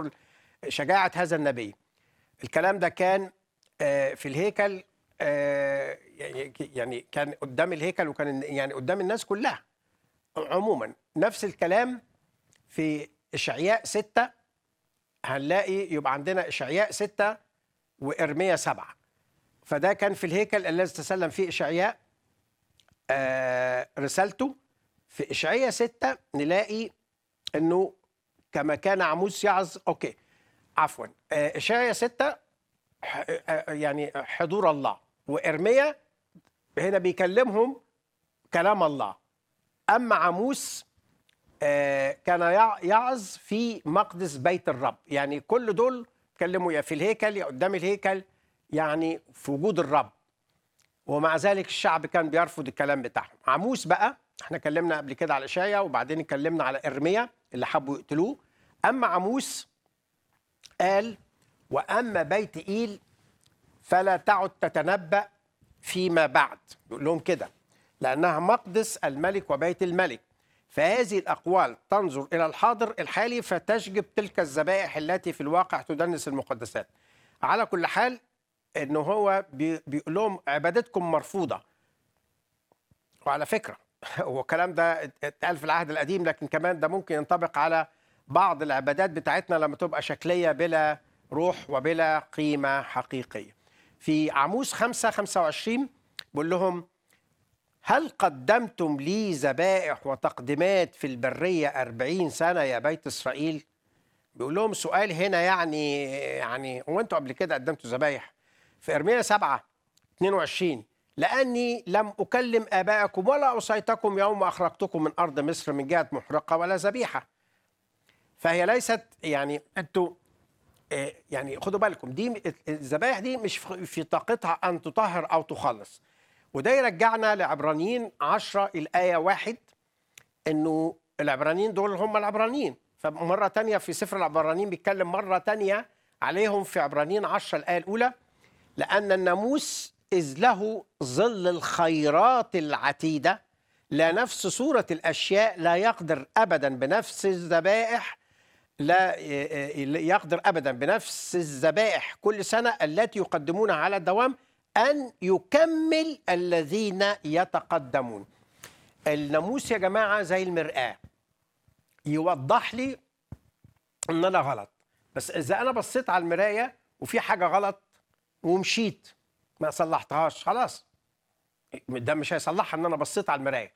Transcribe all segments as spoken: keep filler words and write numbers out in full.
انظر شجاعة هذا النبي. الكلام ده كان في الهيكل، يعني كان قدام الهيكل وكان يعني قدام الناس كلها عموما. نفس الكلام في إشعياء ستة، هنلاقي يبقى عندنا إشعياء ستة وإرميا سبعة. فده كان في الهيكل الذي تسلم فيه إشعياء رسالته. في إشعياء ستة نلاقي أنه كما كان عموس يعظ، أوكي عفوا، إشعياء ستة يعني حضور الله، وإرميا هنا بيكلمهم كلام الله. أما عموس كان يعظ في مقدس بيت الرب، يعني كل دول كلموا يا في الهيكل يا قدام الهيكل، يعني في وجود الرب. ومع ذلك الشعب كان بيرفض الكلام بتاعهم. عموس بقى احنا كلمنا قبل كده على إشعياء، وبعدين اتكلمنا على إرميا اللي حبوا يقتلوه. أما عموس قال: وأما بيت إيل فلا تعد تتنبأ فيما بعد. بيقول لهم كده لأنها مقدس الملك وبيت الملك، فهذه الأقوال تنظر إلى الحاضر الحالي فتشجب تلك الذبائح التي في الواقع تدنس المقدسات. على كل حال إنه هو بيقول لهم عبادتكم مرفوضة. وعلى فكرة هو الكلام ده اتقال في العهد القديم، لكن كمان ده ممكن ينطبق على بعض العبادات بتاعتنا لما تبقى شكلية بلا روح وبلا قيمة حقيقية. في عموس خمسة خمسة وعشرين بيقول لهم: هل قدمتم لي ذبائح وتقديمات في البرية أربعين سنة يا بيت إسرائيل؟ بيقول لهم سؤال هنا، يعني يعني هو أنتوا قبل كده قدمتوا ذبائح؟ في إرميا سبعة اثنين وعشرين: لأني لم أكلم آبائكم ولا أوصيتكم يوم أخرجتكم من أرض مصر من جهة محرقة ولا ذبيحة. فهي ليست يعني أنتوا يعني خدوا بالكم، دي الذبائح دي مش في طاقتها أن تطهر أو تخلص. وده يرجعنا لعبرانيين عشرة الآية واحد، إنه العبرانيين دول هم العبرانيين. فمرة تانية في سفر العبرانيين بيتكلم مرة تانية عليهم في عبرانيين عشرة الآية الأولى: لأن الناموس إذ له ظل الخيرات العتيدة لا نفس صورة الأشياء لا يقدر أبدا بنفس الذبائح لا يقدر أبدا بنفس الذبائح كل سنة التي يقدمونها على الدوام أن يكمل الذين يتقدمون. الناموس يا جماعة زي المرآة، يوضح لي إن أنا غلط. بس إذا أنا بصيت على المراية وفي حاجة غلط ومشيت ما صلحتهاش، خلاص ده مش هيصلحها إن أنا بصيت على المراية.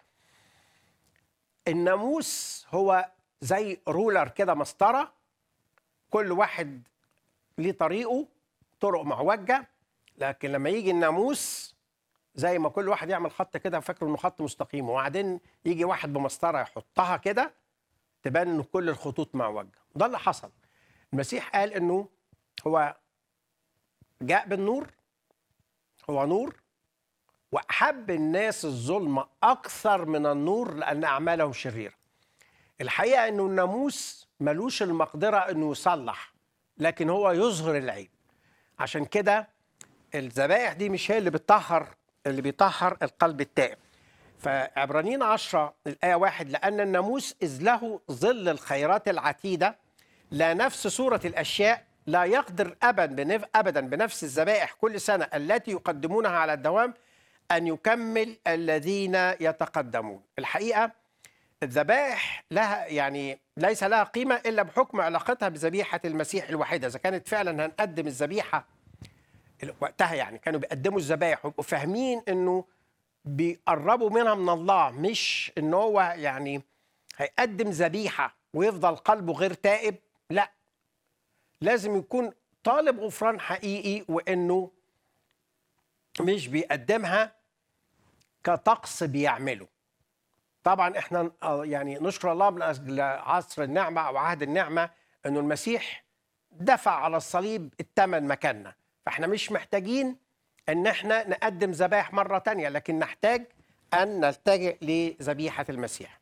الناموس هو زي رولر كده، مسطرة، كل واحد ليه طريقه، طرق معوجة. لكن لما يجي الناموس زي ما كل واحد يعمل خط كده فاكره انه خط مستقيم، وبعدين يجي واحد بمسطره يحطها كده تبان انه كل الخطوط معوجه. ده اللي حصل. المسيح قال انه هو جاء بالنور، هو نور، واحب الناس الظلمه اكثر من النور لان اعمالهم شريره. الحقيقه انه الناموس ملوش المقدره انه يصلح، لكن هو يظهر العيب. عشان كده الذبائح دي مش هي اللي بتطهر، اللي بيطهر القلب التائب. فعبرانيين عشرة الآية واحد: لأن الناموس إذ له ظل الخيرات العتيدة لا نفس صورة الأشياء لا يقدر أبدا أبدا بنفس الذبائح كل سنة التي يقدمونها على الدوام أن يكمل الذين يتقدمون. الحقيقة الذبائح لها يعني ليس لها قيمة إلا بحكم علاقتها بذبيحة المسيح الوحيدة. إذا كانت فعلا هنقدم الذبيحة وقتها، يعني كانوا بيقدموا الذبائح ويبقوا فاهمين انه بيقربوا منها من الله، مش ان هو يعني هيقدم ذبيحه ويفضل قلبه غير تائب. لا، لازم يكون طالب غفران حقيقي، وانه مش بيقدمها كطقس بيعمله. طبعا احنا يعني نشكر الله من اجل عصر النعمه او عهد النعمه انه المسيح دفع على الصليب الثمن مكاننا، فاحنا مش محتاجين ان احنا نقدم ذبائح مره تانية، لكن نحتاج ان نلتجئ لذبيحه المسيح.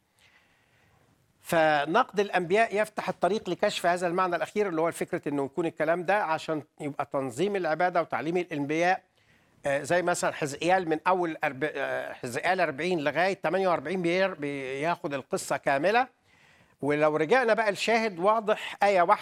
فنقد الانبياء يفتح الطريق لكشف هذا المعنى الاخير، اللي هو فكره انه يكون الكلام ده عشان يبقى تنظيم العباده وتعليم الانبياء. زي مثلا حزقيال من اول حزقيال أربعين لغايه ثمانية وأربعين بياخد القصه كامله. ولو رجعنا بقى الشاهد واضح آية واحدة